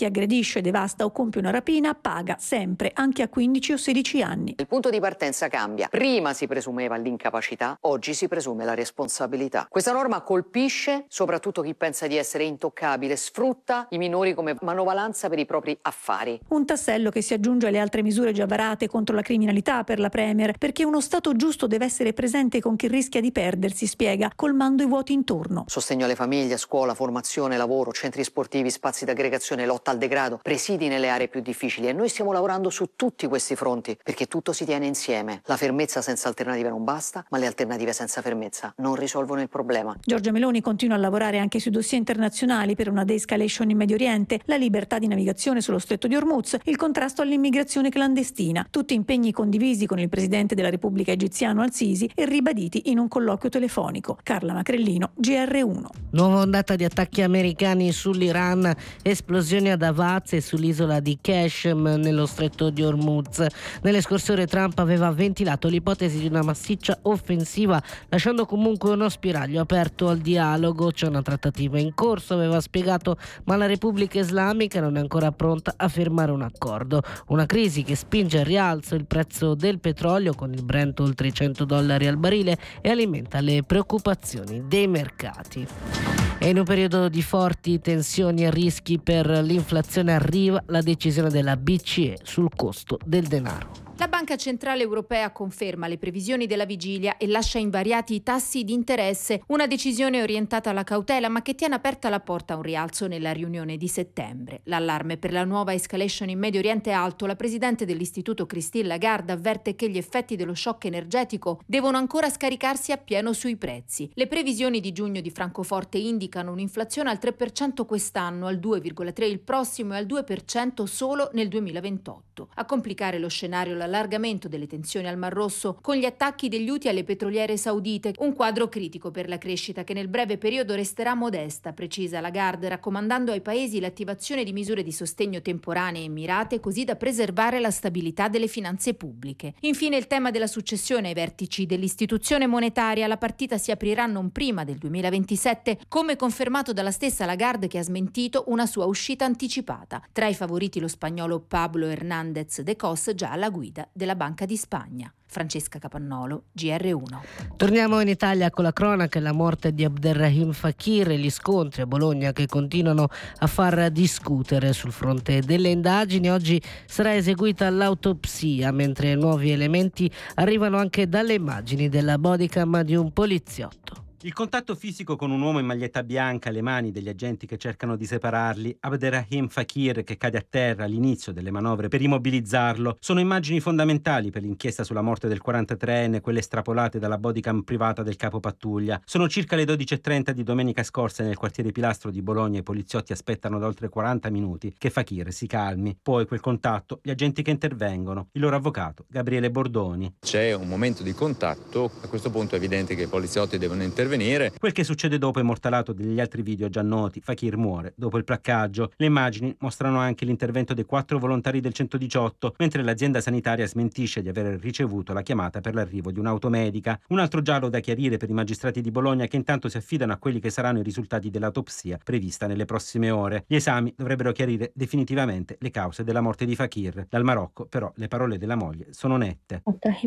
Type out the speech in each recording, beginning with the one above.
chi aggredisce, devasta o compie una rapina paga sempre, anche a 15 o 16 anni. Il punto di partenza cambia. Prima si presumeva l'incapacità, oggi si presume la responsabilità. Questa norma colpisce soprattutto chi pensa di essere intoccabile, sfrutta i minori come manovalanza per i propri affari. Un tassello che si aggiunge alle altre misure già varate contro la criminalità per la Premier, perché uno Stato giusto deve essere presente con chi rischia di perdersi, spiega, colmando i vuoti intorno. Sostegno alle famiglie, scuola, formazione, lavoro, centri sportivi, spazi d'aggregazione, lotta al degrado, presidi nelle aree più difficili, e noi stiamo lavorando su tutti questi fronti perché tutto si tiene insieme. La fermezza senza alternative non basta, ma le alternative senza fermezza non risolvono il problema. Giorgia Meloni continua a lavorare anche sui dossier internazionali per una de-escalation in Medio Oriente, la libertà di navigazione sullo Stretto di Hormuz, il contrasto all'immigrazione clandestina, tutti impegni condivisi con il presidente della Repubblica egiziano Al-Sisi e ribaditi in un colloquio telefonico. Carla Macrellino, GR1. Nuova ondata di attacchi americani sull'Iran, esplosioni ad Avaz e sull'isola di Qashem nello Stretto di Hormuz. Nelle scorse ore Trump aveva ventilato l'ipotesi di una massiccia offensiva, lasciando comunque uno spiraglio aperto al dialogo. C'è una trattativa in corso, aveva spiegato, ma la Repubblica Islamica non è ancora pronta a firmare un accordo. Una crisi che spinge al rialzo il prezzo del petrolio, con il Brent oltre i $100 al barile, e alimenta le preoccupazioni dei mercati. E in un periodo di forti tensioni e rischi per l'inflazione arriva la decisione della BCE sul costo del denaro. La Banca Centrale Europea conferma le previsioni della vigilia e lascia invariati i tassi di interesse, una decisione orientata alla cautela ma che tiene aperta la porta a un rialzo nella riunione di settembre. L'allarme per la nuova escalation in Medio Oriente è alto. La presidente dell'istituto Christine Lagarde avverte che gli effetti dello shock energetico devono ancora scaricarsi appieno sui prezzi. Le previsioni di giugno di Francoforte indicano un'inflazione al 3% quest'anno, al 2,3% il prossimo e al 2% solo nel 2028. A complicare lo scenario l'allargamento delle tensioni al Mar Rosso con gli attacchi degli Houthi alle petroliere saudite, un quadro critico per la crescita che nel breve periodo resterà modesta, precisa Lagarde, raccomandando ai paesi l'attivazione di misure di sostegno temporanee e mirate così da preservare la stabilità delle finanze pubbliche. Infine il tema della successione ai vertici dell'istituzione monetaria. La partita si aprirà non prima del 2027, come confermato dalla stessa Lagarde, che ha smentito una sua uscita anticipata. Tra i favoriti lo spagnolo Pablo Hernández de Cos, già alla guida della Banca di Spagna. Francesca Capannolo, GR1. Torniamo in Italia con la cronaca e la morte di Abderrahim Fakir e gli scontri a Bologna che continuano a far discutere sul fronte delle indagini. Oggi sarà eseguita l'autopsia, mentre nuovi elementi arrivano anche dalle immagini della bodycam di un poliziotto. Il contatto fisico con un uomo in maglietta bianca, le mani degli agenti che cercano di separarli, Abderrahim Fakir che cade a terra all'inizio delle manovre per immobilizzarlo, sono immagini fondamentali per l'inchiesta sulla morte del 43enne, quelle estrapolate dalla bodycam privata del capo pattuglia. Sono circa le 12:30 di domenica scorsa nel quartiere Pilastro di Bologna. I poliziotti aspettano da oltre 40 minuti che Fakir si calmi. Poi quel contatto, gli agenti che intervengono, il loro avvocato Gabriele Bordoni. C'è un momento di contatto, a questo punto è evidente che i poliziotti devono intervenire. Quel che succede dopo è immortalato degli altri video già noti. Fakir muore dopo il placcaggio. Le immagini mostrano anche l'intervento dei 4 volontari del 118, mentre l'azienda sanitaria smentisce di aver ricevuto la chiamata per l'arrivo di un'auto medica. Un altro giallo da chiarire per i magistrati di Bologna, che intanto si affidano a quelli che saranno i risultati dell'autopsia prevista nelle prossime ore. Gli esami dovrebbero chiarire definitivamente le cause della morte di Fakir. Dal Marocco però le parole della moglie sono nette.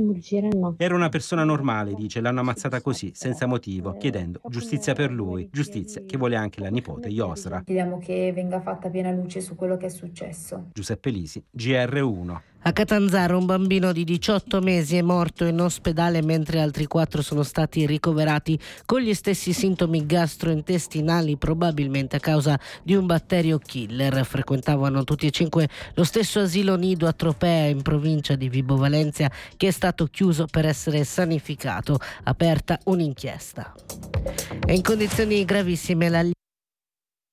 Era una persona normale, dice, l'hanno ammazzata così, senza motivo, chiedendo giustizia per lui, giustizia che vuole anche la nipote Yosra. Chiediamo che venga fatta piena luce su quello che è successo. Giuseppe Lisi, GR1. A Catanzaro un bambino di 18 mesi è morto in ospedale mentre altri 4 sono stati ricoverati con gli stessi sintomi gastrointestinali, probabilmente a causa di un batterio killer. Frequentavano tutti e 5 lo stesso asilo nido a Tropea in provincia di Vibo Valentia, che è stato chiuso per essere sanificato. Aperta un'inchiesta. È in condizioni gravissime la